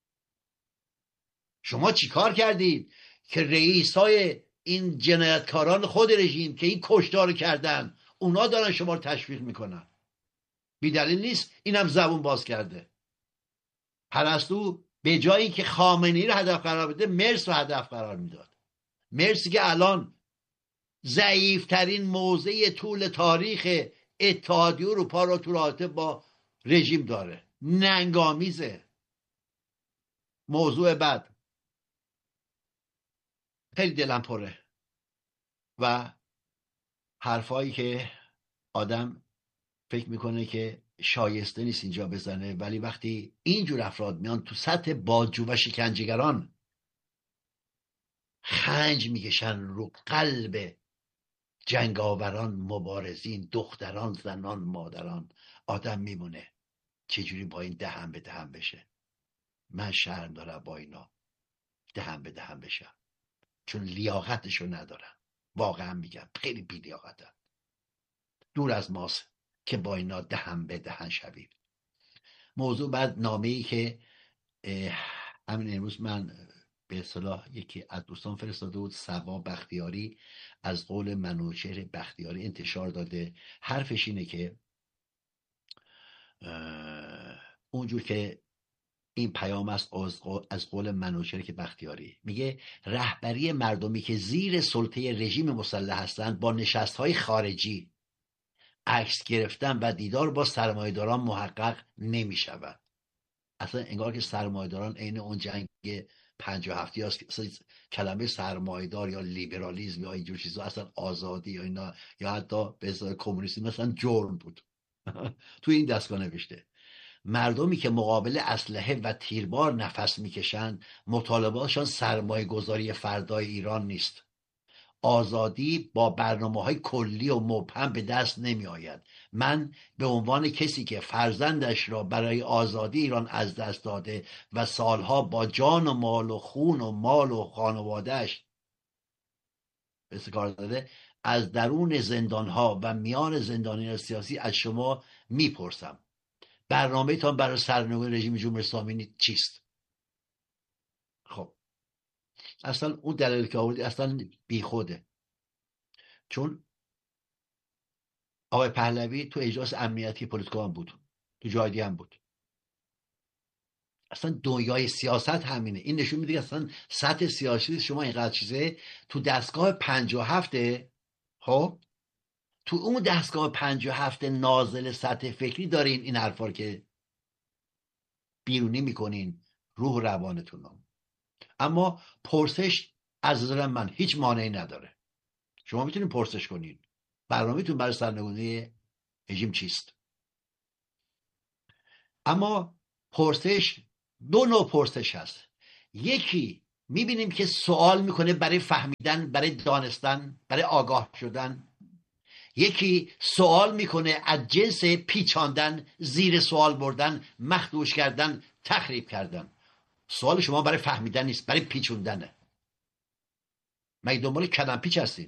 شما چی کار کردید که رئیسای این جنایتکاران خود رژیم که این کشتار کردن اونا دارن شما رو تشویق میکنن؟ بی دلیل نیست اینم زبون باز کرده. پرستو به جایی که خامنه‌ای رو هدف قرار بده، مرس رو هدف قرار میداد. مرسی که الان ضعیفترین موضع طول تاریخ اتحادیه اروپا رو تو رابطه با رژیم داره. ننگامیزه. موضوع بعد، خیلی دلم پره و حرفایی که آدم فکر میکنه که شایسته نیست اینجا بزنه، ولی وقتی اینجور افراد میان تو سطح بازجو و شکنجهگران خنج میکشن رو قلب جنگاوران، مبارزین، دختران، زنان، مادران، آدم میمونه چجوری با این دهن به دهن بشه. من شرم دارم با اینا دهن به دهن بشم، چون لیاقتشو ندارن. واقعا میگم خیلی بی لیاقتن. دور از ماست که با اینا دهن به دهن شویم. موضوع بعد نامه‌ای که همین امروز من به اصطلاح یکی از دوستان فرستاده بود، سبا بختیاری، از قول منوچهر بختیاری انتشار داده. حرفش اینه که اونجور که این پیام است از قول منوچهر که بختیاری میگه، رهبری مردمی که زیر سلطه رژیم مسلح هستند با نشست‌های خارجی، عکس گرفتن و دیدار با سرمایه‌داران محقق نمی شود. اصلا انگار که سرمایه‌داران عین اون جنگ پنجاه و هفتی هست. کلمه سرمایه‌دار یا لیبرالیسم یا اینجور چیزا اصلا آزادی یا اینا یا حتی به اصطلاح کمونیسم مثلا جرم بود. تو این دستگاه نوشته مردمی که مقابل اسلحه و تیربار نفس میکشند مطالباتشان سرمایه گذاری فردای ایران نیست. آزادی با برنامه‌های کلی و مبهم به دست نمی آید. من به عنوان کسی که فرزندش را برای آزادی ایران از دست داده و سالها با جان و مال و خون و مال و خانوادهش کار داده، از درون زندانها و میان زندانیان سیاسی از شما میپرسم برنامه تان برای سرنگونی رژیم جمهوری اسلامی چیست؟ خب اصلا اون دلیل که آوردی اصلا بیخوده، چون آقای پهلوی تو اجلاس امنیتی پلیتکو هم بود، تو جای دیگه هم بود. اصلا دنیای سیاست همینه. این نشون میده که اصلا سطح سیاسی شما اینقدر چیزه. تو دستگاه پنجاه و هفته، خب تو اون دستگاه پنجاه و هفت نازل سطح فکری دارین این حرفا که بیرونی میکنین روح روانتون رو. اما پرسش از نظر من هیچ مانعی نداره. شما میتونین پرسش کنین برنامه‌تون برای سرنگونی رژیم چیست، اما پرسش دو نوع پرسش هست. یکی میبینیم که سوال میکنه برای فهمیدن، برای دانستن، برای آگاه شدن. یکی سوال میکنه از جنس پیچاندن، زیر سوال بردن، مخدوش کردن، تخریب کردن. سوال شما برای فهمیدن نیست، برای پیچوندنه. مگه دنبال کلم پیچ هستین؟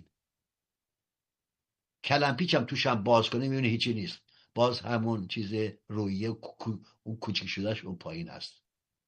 کلم پیچ هم توش هم باز کنه میبینه هیچی نیست، باز همون چیز رویه اون کوچیک شدهش اون پایین است.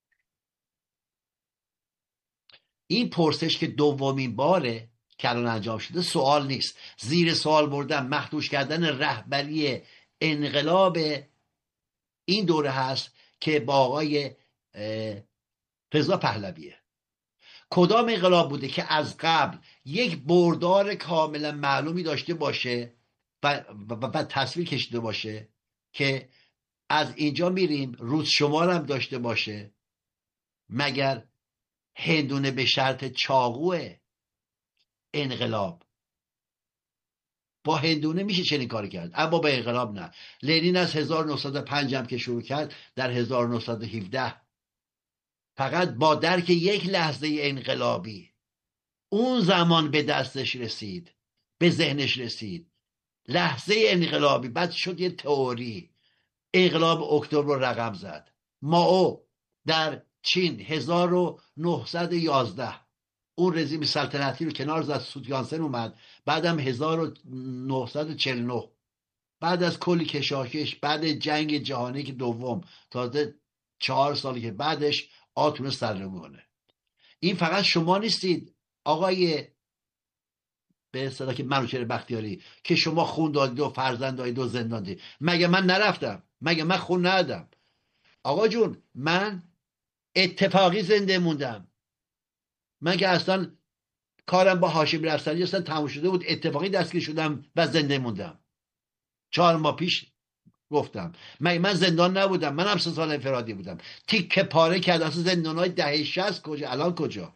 این پرسش که دومین باره که الان انجام شده سوال نیست، زیر سوال بردن، مخدوش کردن رهبری انقلاب این دوره هست که با آقای رضا پهلویه. کدام انقلاب بوده که از قبل یک بردار کاملا معلومی داشته باشه و, و, و تصویر کشیده باشه که از اینجا میریم روز شمار هم داشته باشه؟ مگر هندونه به شرط چاقو انقلاب؟ با هندونه میشه چنین کاری کرد، اما با انقلاب نه. لنین از هزار و نهصد و پنج هم که شروع کرد در هزار و نهصد و هفده فقط با درک یک لحظه انقلابی اون زمان به دستش رسید، به ذهنش رسید، لحظه انقلابی. بعد شد یه تئوری، انقلاب اکتبر رو رقم زد. مائو در چین هزار و نهصد و یازده اون رژیم سلطنتی رو کنار زد، سوتیانسن اومد، بعدم هزار و نهصد و چهل و نه بعد از کلی کشاکش، بعد جنگ جهانی که دوم، تازه چهار سالی که بعدش آتون سرنگون کنه. این فقط شما نیستید آقای به اصطلاح که منوچهر بختیاری که شما خون دادید و فرزند دادید و زندان دید. مگه من نرفتم؟ مگه من خون ندادم؟ آقا جون، من اتفاقی زنده موندم. من که اصلا کارم با هاشمی رفسنجانی اصلا تموم شده بود، اتفاقی دستگیر شدم و زنده موندم. چهار ماه پیش گفتم مگه من زندان نبودم؟ منم سه سال انفرادی بودم، تیکه پاره کرد. اصلا زندانهای دهه شصت کجا؟ الان کجا؟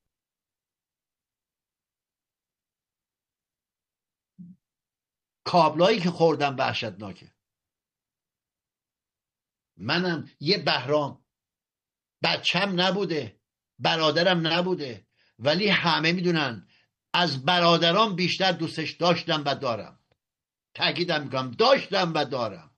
کابلایی که خوردم وحشتناکه. منم یه بهرام، بچم نبوده، برادرم نبوده، ولی همه میدونن از برادرام بیشتر دوستش داشتم و دارم. تأکیدم میکنم داشتم و دارم.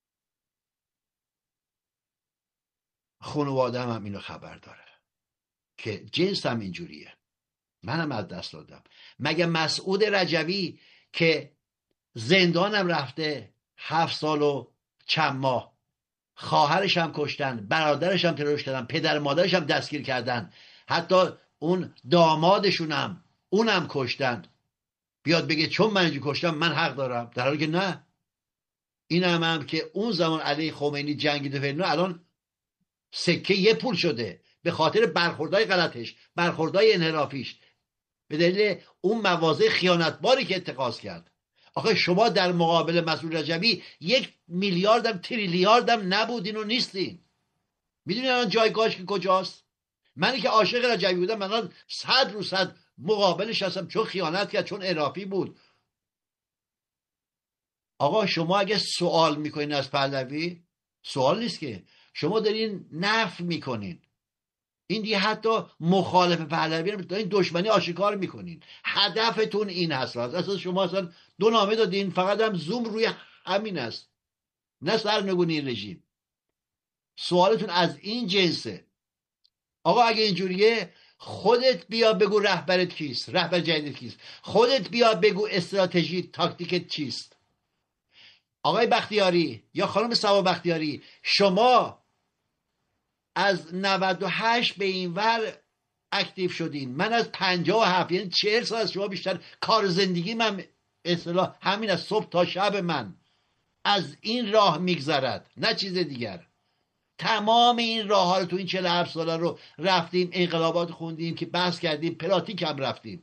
خانواده‌ام هم اینو خبر داره که جنسم اینجوریه. منم از دست دادم. مگه مسعود رجوی که زندانم رفته هفت سال و چند ماه، خواهرش هم کشتن، برادرش هم ترورش کردن، پدر مادرش هم دستگیر کردن، حتی اون دامادشونم اونم کشتن، بیاد بگه چون من اینجا کشتم من حق دارم؟ در حالی که نه. این هم, هم که اون زمان علی خمینی جنگیده فیلم الان سکه یه پول شده به خاطر برخوردهای غلطش، برخوردهای انحرافیش، به دلیل اون مواضع خیانتباری که اتخاذ کرد. آخه شما در مقابل مسعود رجوی یک میلیاردم تریلیاردم نبودین و نیستین. میدونی الان جایگاهش که کجاست؟ منی که عاشق رجوی بودم من صد رو صد مقابلش هستم، چون خیانت کرد، چون انحرافی بود. آقا شما اگه سوال میکنین از پهلوی، سوال نیست که، شما دارین نفی میکنین. این دیگه حتی مخالف پهلوی رو دارین دشمنی آشکار میکنین. هدفتون این هست. اصلا شما اصلا دو نامه دادین، فقط هم زوم روی همین است، نه سرنگونی رژیم. سوالتون از این جنسه. آقا اگه اینجوریه خودت بیا بگو رهبرت کیست، رهبر جدید کیست. خودت بیا بگو استراتژی تاکتیکت چیست. آقای بختیاری یا خانم سوا بختیاری، شما از نود و هشت به این ور اکتیو شدین، من از پنجاه و هفت، یعنی چهل سال از شما بیشتر. کار زندگی من اصطلاح همین از صبح تا شب من از این راه میگذرد، نه چیز دیگر. تمام این راه ها رو تو این چهل و هفت ساله رو رفتیم، انقلابات خوندیم که بحث کردیم، پراتیک هم رفتیم.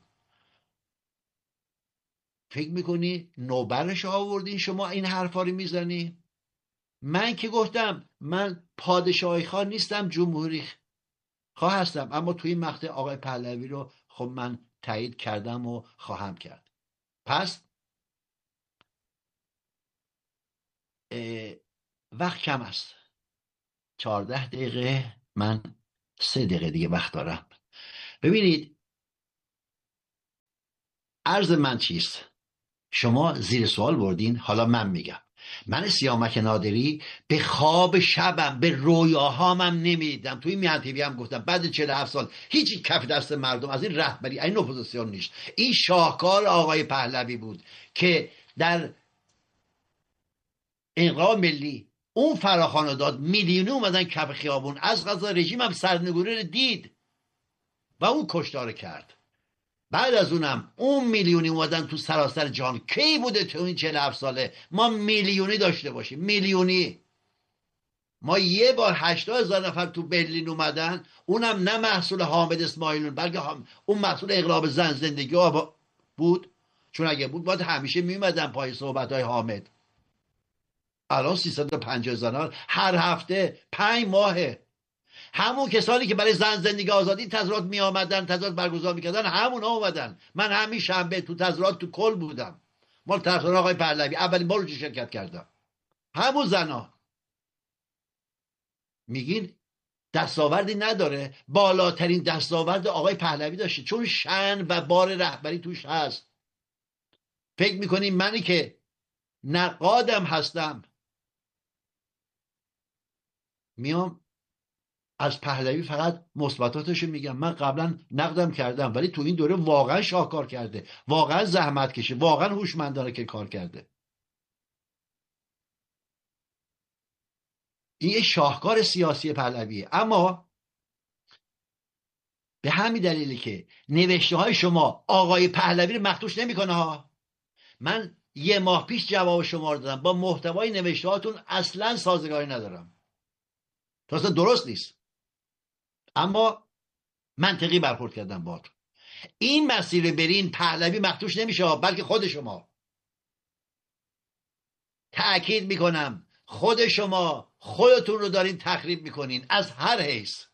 فکر میکنی نوبرش آوردین شما این حرفا رو میزنی؟ من که گفتم من پادشاهی خواه نیستم، جمهوری خواه هستم، اما توی این مقطع آقای پهلوی رو خب من تایید کردم و خواهم کرد. پس وقت کم است، چهارده دقیقه من سه دقیقه دیگه وقت دارم. ببینید، عرض من چیست؟ شما زیر سوال بردین، حالا من میگم. من سیامک نادری به خواب شبم، به رویاهامم نمیدیدم. توی میهن تیوی هم گفتم بعد چهل و هفت سال هیچی کف دست مردم از این رهبری این اپوزیسیون نیست. این شاهکار آقای پهلوی بود که در انقلاب ملی اون فراخوان داد، میلیونی اومدن کف خیابون. از قضا رژیم هم سرنگونی رو دید و اون کشتار کرد. بعد از اونم اون میلیونی اومدن تو سراسر جهان. کی بوده تو این چهل و هفت ساله ما میلیونی داشته باشیم؟ میلیونی. ما یه بار هشتاد هزار نفر تو برلین اومدن، اونم نه محصول حامد اسماعیلون بلکه هم اون محصول انقلاب زن زندگی ها بود، چون اگه بود باید همیشه میومدن پای صحبت های حامد. الان سیصد و پنجاه هزار هر هفته پنج ماهه. همون کسانی که برای زن زندگی آزادی تظاهرات می آمدن، تظاهرات برگزار میکردن، همون ها اومدن. من همین شنبه تو تظاهرات تو کل بودم، مال طرفدار آقای پهلوی، اولین بار رو شرکت کردم. همون زنا. میگین دستاوردی نداره؟ بالاترین دستاورد آقای پهلوی داشته، چون شأن و بار رهبری توش هست. فکر میکنین منی که نقادم هستم میام از پهلوی فقط مثبتاتشو میگم؟ من قبلا نقدم کردم، ولی تو این دوره واقعا شاهکار کرده، واقعا زحمت کشه، واقعا هوشمندانه که کار کرده. این یه شاهکار سیاسی پهلویه. اما به همین دلیلی که نوشته های شما آقای پهلوی رو مخدوش نمیکنه ها. من یه ماه پیش جواب شما رو دادم، با محتوای نوشته هاتون اصلا سازگاری ندارم، تو اصلا درست نیست، اما منطقی برخورد کردم باهاتون. این مسیر برین پهلوی مخدوش نمیشه، بلکه خود شما. تأکید میکنم خود شما خودتون رو دارین تخریب میکنین از هر حیث.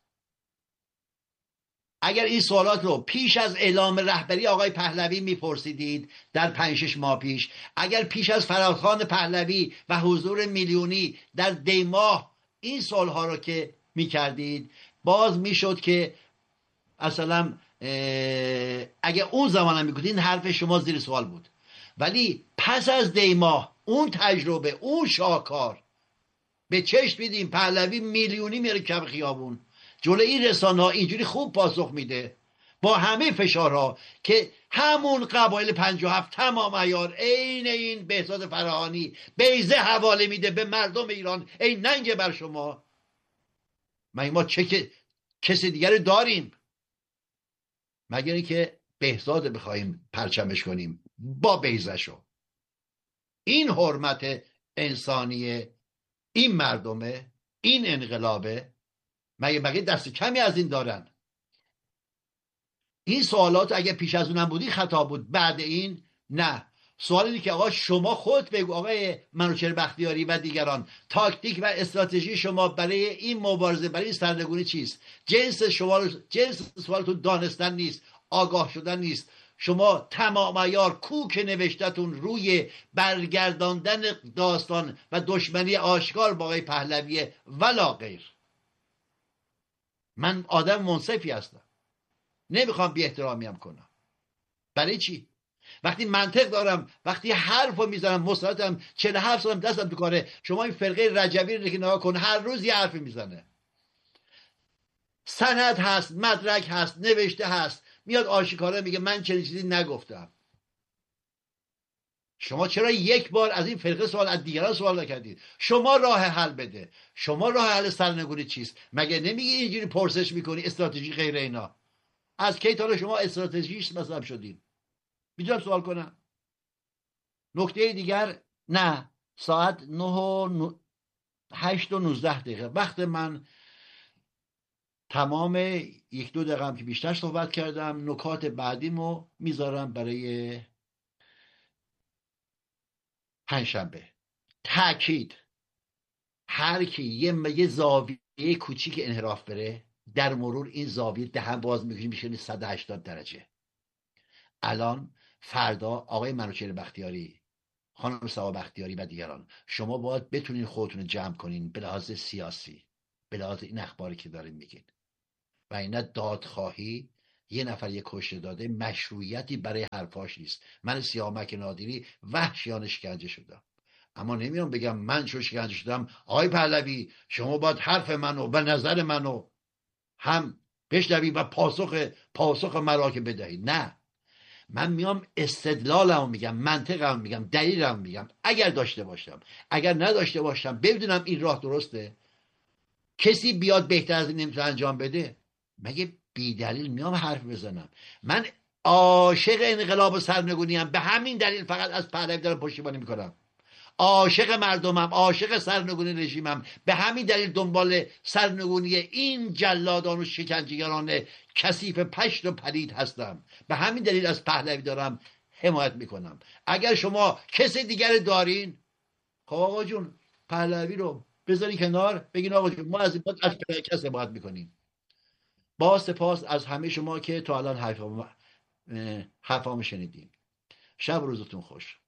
اگر این سوالات رو پیش از اعلام رهبری آقای پهلوی میپرسیدید در پنج شش ماه پیش، اگر پیش از فراخوان پهلوی و حضور میلیونی در دی ماه این سوالها رو که میکردید، باز میشد که اصلا اگر اون زمان هم میگفتین حرف شما زیر سوال بود. ولی پس از دی ماه اون تجربه، اون شاهکار، به چشم میدیم پهلوی میلیونی میره کف خیابون، جلو این رسانه ها اینجوری خوب پاسخ میده با همه فشارها که همون قبایل پنجاه و هفت تمام عیار عین این بهزاد فراهانی بیضه حواله میده به مردم ایران. ای ننگ بر شما، مگه ما چه کسی دیگر داریم مگر اینکه بهزاد بخوایم پرچمش کنیم با بیضه‌شو؟ این حرمت انسانی این مردمه، این انقلابه. مگه بقیه دست کمی از این دارن؟ این سوالات اگه پیش از اونم بودی خطا بود، بعد این نه. سوالی که آقا شما خود بگو، آقای منوچهر بختیاری و دیگران، تاکتیک و استراتژی شما برای این مبارزه، برای این سرنگونی چیست؟ جنس شما جنس سوالتون دانستن نیست، آگاه شدن نیست. شما تمام عیار کوک نوشتتون روی برگرداندن داستان و دشمنی آشکار با آقای پهلوی ولا غیر. من آدم منصفی هستم، نمیخوام بی احترامیم کنم. برای چی؟ وقتی منطق دارم، وقتی حرفو میزنم، مستعدم، چهل و هفت سالم دستم تو کاره. شما این فرقه رجبی رو که نگاه کن، هر روز یه حرفی میزنه، سند هست، مدرک هست، نوشته هست، میاد آشکارا میگه من چنین چیزی نگفتم. شما چرا یک بار از این فرقه سوال، از دیگران سوال نکردید؟ شما راه حل بده. شما راه حل سرنگونی چیست؟ مگه نمیگی اینجوری پرسش میکنی استراتژی غیر اینا؟ از کی تا شما استراتژیست مثلا شدین؟ میتونم سوال کنم؟ نکته دیگر، نه ساعت نه و هشت و نوزده دقیقه وقت من تمام. یک دو دقیقه هم که بیشتر صحبت کردم، نکات بعدیمو میذارم برای پنجشنبه. تاکید، هر کی یه یه زاویه کوچیک انحراف بره، در مرور این زاویه دهن باز میکنه میشه صد و هشتاد درجه. الان فردا آقای منوچهر بختیاری، خانم سبا بختیاری و دیگران، شما باید بتونین خودتون جمع کنین به لحاظ سیاسی. به لحاظ این اخباری که داریم میگین. و اینا دادخواهی یه نفر یه کشته داده مشروعیتی برای حرفاش نیست. من سیامک نادری وحشیانه شکنجه شدم، اما نمیام بگم من چون شکنجه شدم آقای پهلوی شما باید حرف منو به نظر منو هم بشنوید و پاسخ پاسخ مرا که بدهید. نه، من میام استدلالمو میگم، منطقمو میگم، دلیلمو میگم. اگر داشته باشم، اگر نداشته باشم، بدونم این راه درسته، کسی بیاد بهتر از این نمیتونه انجام بده، مگه بی دلیل میام حرف بزنم؟ من عاشق انقلاب و سرنگونی ام، به همین دلیل فقط از پهلوی دارم پشتیبانی میکنم. عاشق مردمم، عاشق سرنگونی رژیمم، به همین دلیل دنبال سرنگونی این جلادان و شکنجهگران کثیف پشت و پلید هستم. به همین دلیل از پهلوی دارم حمایت میکنم. اگر شما کسی دیگر دارین، خب آقا جون پهلوی رو بذاری کنار، بگین آقا جون ما از این از کس حمایت میکنیم. با سپاس از همه شما که تا الان حرفامو حرفامو شنیدین. شب روزتون خوش.